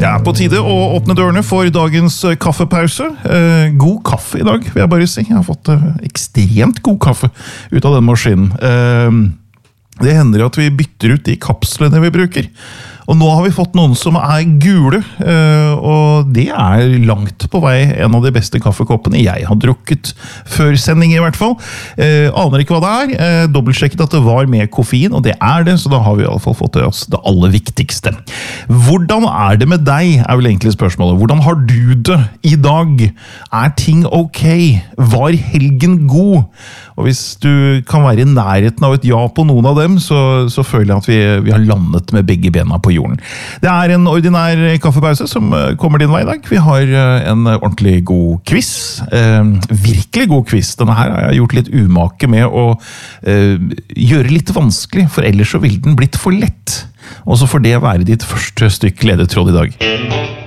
Det på tide å åpne dørene for dagens kaffepause. God kaffe I dag, vil jeg bare si. Jeg har fått ekstremt god kaffe ut av den maskinen. Det hender at vi bytter ut de kapslene vi bruker. Og nå har vi fått noen som gule, og det langt på vei en av de beste kaffekoppene jeg har drukket før sending I hvert fall. Aner ikke hva det dobbeltsjekket at det var med koffein, og det det, så da har vi I alle fall fått til oss det aller viktigste. Hvordan det med deg, vel egentlig spørsmålet. Hvordan har du det I dag? Ting ok? Var helgen god? Og hvis du kan være I nærheten av et ja på noen av dem, så føler jeg at vi har landet med begge bena på jorden. Det en ordinær kaffepause som kommer din vei I dag. Vi har en ordentlig god quiz. Virkelig god quiz. Denne her har jeg gjort litt umake med å gjøre litt vanskelig, for ellers så vil den blitt for lett. Og så får det være ditt første stykke ledetråd I dag.